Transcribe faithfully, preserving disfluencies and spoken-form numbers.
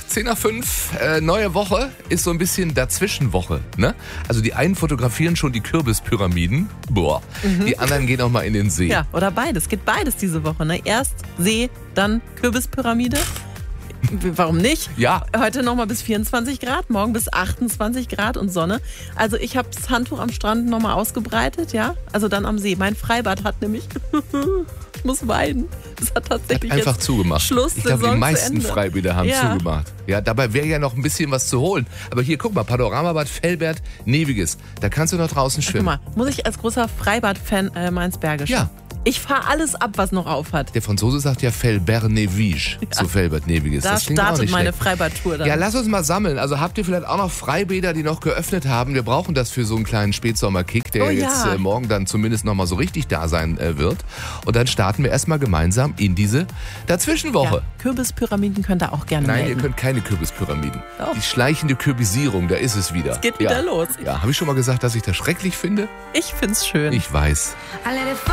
zehn nach fünf, äh, neue Woche ist so ein bisschen Dazwischenwoche. Ne? Also die einen fotografieren schon die Kürbispyramiden. Boah. Mhm. Die anderen gehen auch mal in den See. Ja, oder beides. Geht beides diese Woche. Ne? Erst See, dann Kürbispyramide. Warum nicht? Ja. Heute nochmal bis vierundzwanzig Grad, morgen bis achtundzwanzig Grad und Sonne. Also ich habe das Handtuch am Strand nochmal ausgebreitet, ja. Also dann am See. Mein Freibad hat nämlich, ich muss weinen, es hat tatsächlich hat einfach jetzt zugemacht. Schluss. Ich glaube, die meisten Freibäder haben ja. zugemacht. Ja, dabei wäre ja noch ein bisschen was zu holen. Aber hier, guck mal, Panoramabad Velbert, Neviges. Da kannst du noch draußen schwimmen. Guck mal, muss ich als großer Freibad-Fan äh, mal ins Bergische? Ja. Ich fahre alles ab, was noch auf hat. Der Franzose sagt ja Felbert-Nevige ja. zu Velbert-Neviges. Da das klingt auch startet nicht meine schlecht. Freibadtour dann. Ja, lass uns mal sammeln. Also habt ihr vielleicht auch noch Freibäder, die noch geöffnet haben? Wir brauchen das für so einen kleinen Spätsommerkick, der oh, jetzt ja. äh, morgen dann zumindest noch mal so richtig da sein äh, wird. Und dann starten wir erstmal gemeinsam in diese Dazwischenwoche. Ja, Kürbispyramiden könnt ihr auch gerne Nein, melden. ihr könnt keine Kürbispyramiden. Doch. Die schleichende Kürbisierung, da ist es wieder. Es geht ja. wieder los. Ja, habe ich schon mal gesagt, dass ich das schrecklich finde? Ich find's schön. Ich weiß.